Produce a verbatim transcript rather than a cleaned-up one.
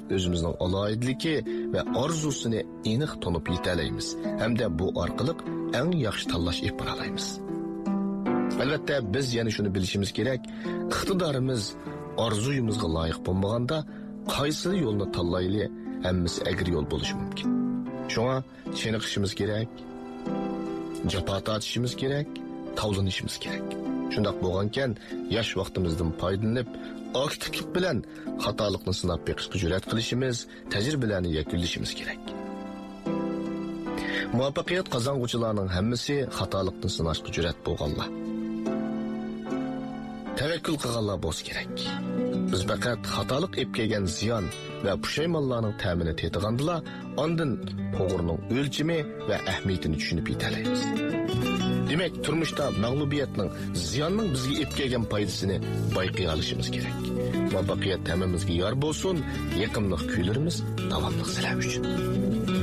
o'zimizning aloyidligi va orzusini aniq tanib yetalaymiz hamda bu orqali eng yaxshi tanlash ib olaymiz. Albatta biz yana shuni bilishimiz kerak, iqtidorimiz orzuyimizga loyiq bo'lmaganda qaysi yo'lni tanlayli, hammasi agir yo'l bo'lishi mumkin. Shunga chiniqishimiz kerak, jafo tortishimiz kerak, tavlanishimiz kerak. Shundaq bo'lgankan, yosh vaqtimizdan foydalanib, aktivlik bilan xatolikni sinab beqishga jur'at qilishimiz, tajribalarni yakunlashimiz kerak. Muvaffaqiyat qozonuvchilarning hammasi xatolikni sinashga jur'at bo'lganlar. Tavakkul qilganlar bo'lish kerak. Biz faqat xatolik ep kelgan ziyon va pushaymonlarning ta'mini tetigandilar, ondan to'g'rining o'lchimi va ahamiyatini tushunib yetalaymiz. Demak, turmushda mag'lubiyatning, ziyonning bizga ep kelgan foydasini bayqay olishimiz kerak. Muvaffaqiyat hammamizga yor bo'lsin, yaqinlik kuylarimiz davomli sizlar uchun.